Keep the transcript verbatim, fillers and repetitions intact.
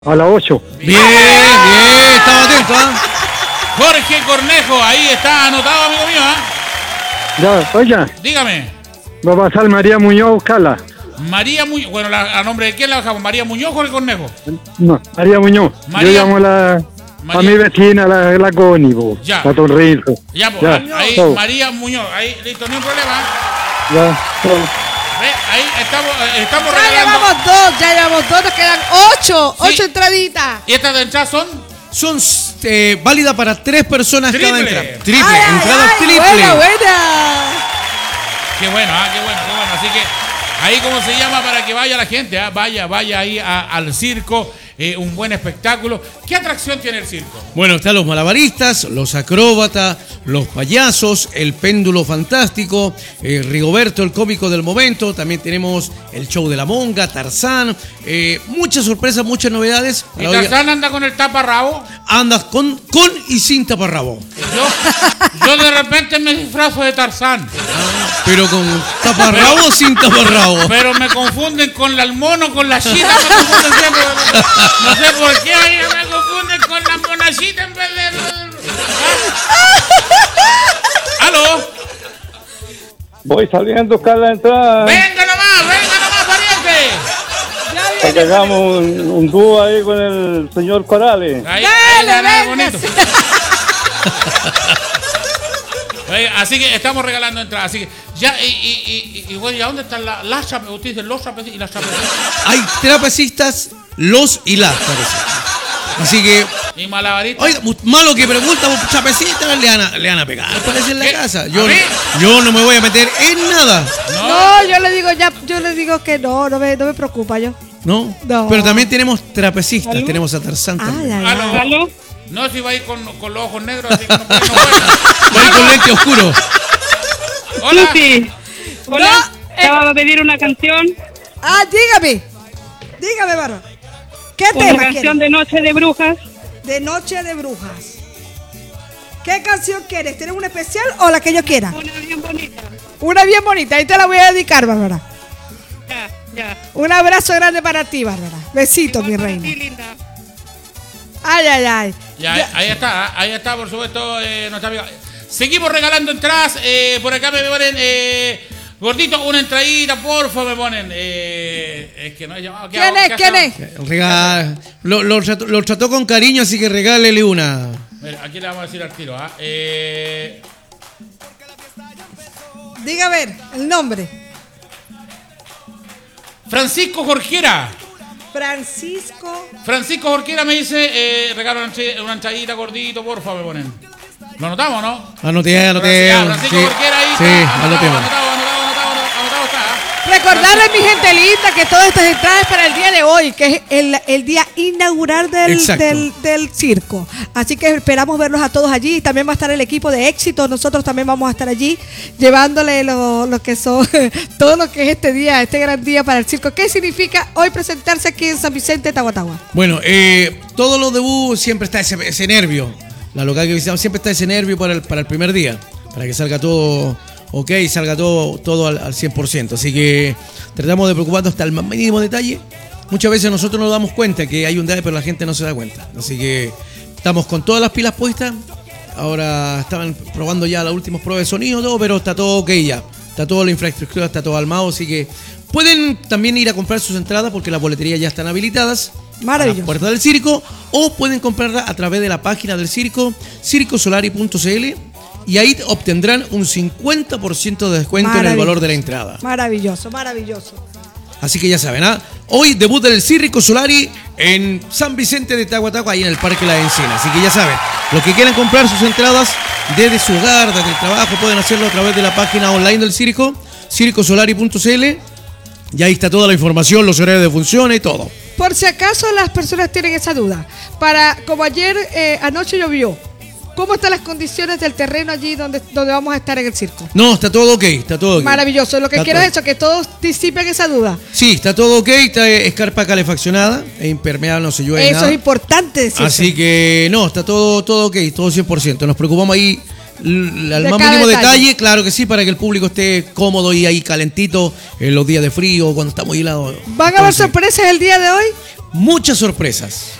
A las ocho. Bien, bien, estamos atentos, ¿ah? ¿eh? Jorge Cornejo, ahí está anotado, amigo mío, ¿ah? ¿eh? Ya, oiga. Dígame. Va a pasar María Muñoz a buscarla. María Muñoz, bueno, la, ¿a nombre de quién la bajamos? ¿María Muñoz o Jorge Cornejo? No, María Muñoz. María, Yo llamo a, la, María, a mi vecina, la, la Connie, po, ya. la Torrizo. Ya, pues, ya. ahí, Todo. María Muñoz, ahí, listo, ni un problema. Ya, todo. Ve, ahí estamos, eh, estamos Ya regalando. llevamos dos, ya llevamos dos, nos quedan ocho, Sí. ocho entraditas. ¿Y estas de entrada son? Son eh, válidas para tres personas Triple. cada entrada. Triple, Ay, ay, entrada ay, triple. Buena, buena. Qué bueno, ah, qué bueno, qué bueno. Así que ahí como se llama para que vaya la gente, ah, vaya, vaya ahí a, al circo, eh, un buen espectáculo. ¿Qué atracción tiene el circo? Bueno, están los malabaristas, los acróbatas, los payasos, el péndulo fantástico, eh, Rigoberto, el cómico del momento. También tenemos el show de la monga, Tarzán. Eh, muchas sorpresas, muchas novedades. ¿Y Tarzán anda con el taparrabo? Andas con, con y sin taparrabo. Yo, yo de repente me disfrazo de Tarzán. Pero con taparrabo o sin taparrabo. Pero me confunden con la, el mono, con la chita. Me confunden siempre. No sé por qué ahí me confunden con la monachita en vez de... ¿Ah? ¿Aló? Voy saliendo a buscar la entrada. ¡Venga nomás, venga nomás, pariente! Para que hagamos un, un dúo ahí con el señor Corales. Ahí, Dale, ahí nada venga. bonito. Oiga, así que estamos regalando entradas. Así que ya, y, y, y, y bueno, ¿y a dónde están la- las trapecitas? Usted dice los trapecitas y las trapecitas. Hay trapecistas, los y las trapecistas. Así que, Y malabaristas. oiga, mu- malo que pregunta, trapecistas le van a, le van a pegar, parece en la ¿Qué? casa. ¿A Yo, mí? yo no me voy a meter en nada, No. No, yo le digo ya, yo le digo que no, no me, no me preocupa yo. ¿no? No. Pero también tenemos trapecistas, tenemos a Tarzán Ah, también. la, la. ¿Aló? No, si va a ir con, con los ojos negros, así que no puede. No puede. Voy con lente oscuro. Hola. Susi, hola, te va a pedir una canción, Ah, dígame. Dígame, Bárbara. ¿Qué una tema canción quieres? de Noche de Brujas. De Noche de Brujas. ¿Qué canción quieres? ¿Tienes una especial o la que yo quiera? Una bien bonita. Una bien bonita, ahí te la voy a dedicar, Bárbara. Ya, ya. Un abrazo grande para ti, Bárbara. Besitos, mi Igual para reina. ti, linda. Ay, ay, ay. Ya, ahí- ahí está, ah, ahí está, por supuesto, eh, nuestra amiga. Seguimos regalando entradas. Eh, por acá me ponen, eh, gordito, una entradita, porfa, me ponen. Eh, es que no he llamado. ¿Qué ¿Quién hago? es? ¿Qué ¿Quién hacemos? es? Rega- lo, lo trató, lo trató con cariño, así que regálele una. Mira, aquí le vamos a decir al tiro. ¿ah? Eh, Diga a ver, el nombre. Francisco Jorquera. Francisco. Francisco Jorquera me dice, eh, regalo una, entra- una entradita, gordito, porfa, me ponen. ¿Lo anotamos, no? Anoté, anoté. Ah, Francisco Sí, Jorquera ahí. sí, está, anotado, anotemos. anotado, anotado, anotado, anotado, anotado está. ¿ah? Recordarles, mi gente linda, que todas estas entradas es para el día de hoy, que es el, el día inaugural del, Exacto. del, del circo. Así que esperamos verlos a todos allí. También va a estar el equipo de éxito. Nosotros también vamos a estar allí llevándole lo, lo que son, todo lo que es este día, este gran día para el circo. ¿Qué significa hoy presentarse aquí en San Vicente, Tahuatahua? Bueno, eh, todos los debut siempre está ese, ese nervio. La local que visitamos siempre está ese nervio para el, para el primer día. Para que salga todo ok, salga todo, todo al, al cien por ciento. Así que tratamos de preocuparnos hasta el más mínimo detalle. Muchas veces nosotros nos damos cuenta que hay un detalle, pero la gente no se da cuenta. Así que estamos con todas las pilas puestas. Ahora estaban probando ya las últimas pruebas de sonido, todo, pero está todo ok ya. Está toda la infraestructura, está todo armado. Así que pueden también ir a comprar sus entradas porque las boleterías ya están habilitadas. Maravilloso. A las puertas del circo, o pueden comprarla a través de la página del circo, circo solari punto c l, y ahí obtendrán un cincuenta por ciento de descuento en el Maravilloso. valor de la entrada. Maravilloso, maravilloso. Así que ya saben, ¿ah? Hoy debut del Circo Solari en San Vicente de Tahuatahua, ahí en el Parque La Encina. Así que ya saben, los que quieran comprar sus entradas desde su hogar, desde el trabajo, pueden hacerlo a través de la página online del circo, circo solari punto c l, y ahí está toda la información, los horarios de función y todo. Por si acaso las personas tienen esa duda, para como ayer eh, anoche llovió, ¿cómo están las condiciones del terreno allí donde, donde vamos a estar en el circo? No, está todo ok, está todo ok. Maravilloso, lo que Está quiero todo- es eso, que todos disipen esa duda. Sí, está todo ok, está escarpa calefaccionada, es impermeable, no se llueve Eso nada. es importante decir. Así que no, está todo, todo ok, todo cien por ciento. Nos preocupamos ahí l- al De más cada mínimo detalle. detalle. Claro que sí, para que el público esté cómodo y ahí calentito en los días de frío, cuando está muy helado. ¿Van a haber Entonces, sorpresas el día de hoy? muchas sorpresas.